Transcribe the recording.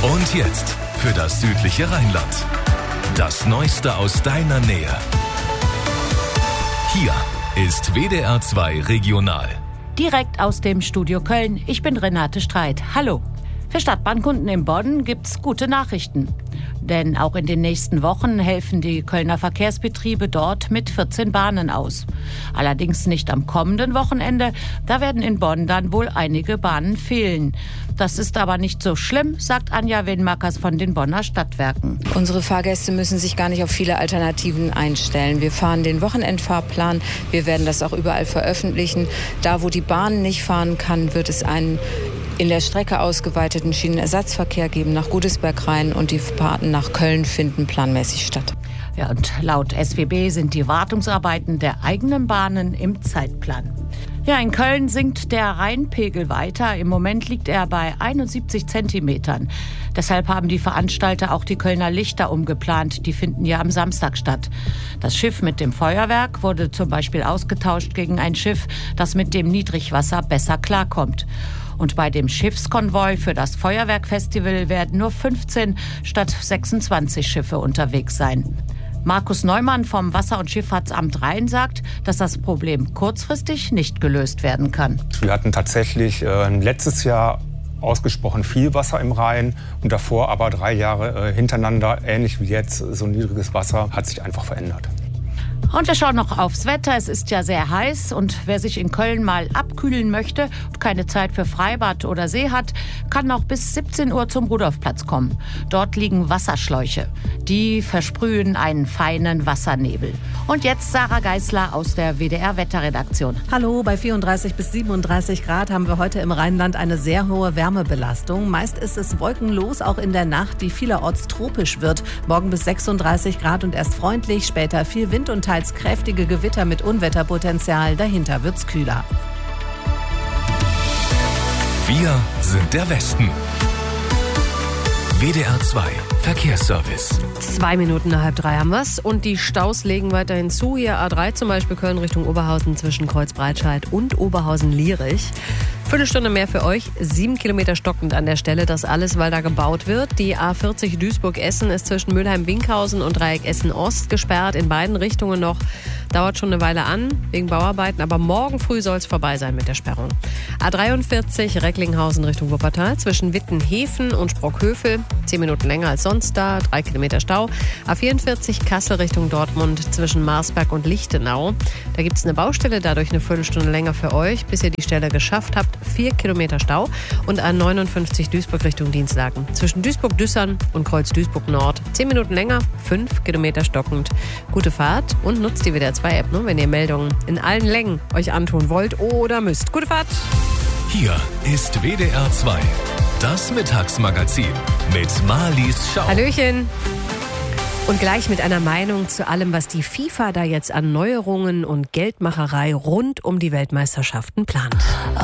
Und jetzt für das südliche Rheinland. Das Neueste aus deiner Nähe. Hier ist WDR 2 Regional. Direkt aus dem Studio Köln. Ich bin Renate Streit. Hallo. Für Stadtbahnkunden in Bodden gibt's gute Nachrichten. Denn auch in den nächsten Wochen helfen die Kölner Verkehrsbetriebe dort mit 14 Bahnen aus. Allerdings nicht am kommenden Wochenende. Da werden in Bodden dann wohl einige Bahnen fehlen. Das ist aber nicht so schlimm, sagt Anja Wenmakers von den Bonner Stadtwerken. Unsere Fahrgäste müssen sich gar nicht auf viele Alternativen einstellen. Wir fahren den Wochenendfahrplan. Wir werden das auch überall veröffentlichen. Da, wo die Bahn nicht fahren kann, wird es einen in der Strecke ausgeweiteten Schienenersatzverkehr geben nach Godesberg rein und die Fahrten nach Köln finden planmäßig statt. Ja, und laut SWB sind die Wartungsarbeiten der eigenen Bahnen im Zeitplan. Ja, in Köln sinkt der Rheinpegel weiter. Im Moment liegt er bei 71 Zentimetern. Deshalb haben die Veranstalter auch die Kölner Lichter umgeplant. Die finden ja am Samstag statt. Das Schiff mit dem Feuerwerk wurde zum Beispiel ausgetauscht gegen ein Schiff, das mit dem Niedrigwasser besser klarkommt. Und bei dem Schiffskonvoi für das Feuerwerkfestival werden nur 15 statt 26 Schiffe unterwegs sein. Markus Neumann vom Wasser- und Schifffahrtsamt Rhein sagt, dass das Problem kurzfristig nicht gelöst werden kann. Wir hatten tatsächlich letztes Jahr ausgesprochen viel Wasser im Rhein und davor aber 3 Jahre hintereinander, ähnlich wie jetzt, so niedriges Wasser hat sich einfach verändert. Und wir schauen noch aufs Wetter. Es ist ja sehr heiß und wer sich in Köln mal abkühlen möchte und keine Zeit für Freibad oder See hat, kann noch bis 17 Uhr zum Rudolfplatz kommen. Dort liegen Wasserschläuche. Die versprühen einen feinen Wassernebel. Und jetzt Sarah Geisler aus der WDR-Wetterredaktion. Hallo, bei 34 bis 37 Grad haben wir heute im Rheinland eine sehr hohe Wärmebelastung. Meist ist es wolkenlos, auch in der Nacht, die vielerorts tropisch wird. Morgen bis 36 Grad und erst freundlich, später viel Wind und teils kräftige Gewitter mit Unwetterpotenzial. Dahinter wird's kühler. Wir sind der Westen. WDR 2 Verkehrsservice. 2 Minuten nach 2:30 haben wir's. Und die Staus legen weiterhin zu. Hier A3 zum Beispiel Köln Richtung Oberhausen zwischen Kreuzbreitscheid und Oberhausen-Lierich. Viertelstunde mehr für euch, 7 Kilometer stockend an der Stelle. Das alles, weil da gebaut wird. Die A40 Duisburg-Essen ist zwischen Mülheim-Winkhausen und Dreieck Essen-Ost gesperrt. In beiden Richtungen noch. Dauert schon eine Weile an, wegen Bauarbeiten. Aber morgen früh soll es vorbei sein mit der Sperrung. A43 Recklinghausen Richtung Wuppertal zwischen Wittenhefen und Sprockhövel. 10 Minuten länger als sonst da, 3 Kilometer Stau. A44 Kassel Richtung Dortmund zwischen Marsberg und Lichtenau. Da gibt es eine Baustelle, dadurch eine Viertelstunde länger für euch, bis ihr die Stelle geschafft habt. 4 Kilometer Stau. Und A59 Duisburg Richtung Dienstlaken. Zwischen Duisburg-Düssern und Kreuz-Duisburg-Nord. 10 Minuten länger, 5 Kilometer stockend. Gute Fahrt und nutzt die WDR 2 App, ne, wenn ihr Meldungen in allen Längen euch antun wollt oder müsst. Gute Fahrt! Hier ist WDR 2, das Mittagsmagazin mit Marlies Schau. Hallöchen! Und gleich mit einer Meinung zu allem, was die FIFA da jetzt an Neuerungen und Geldmacherei rund um die Weltmeisterschaften plant.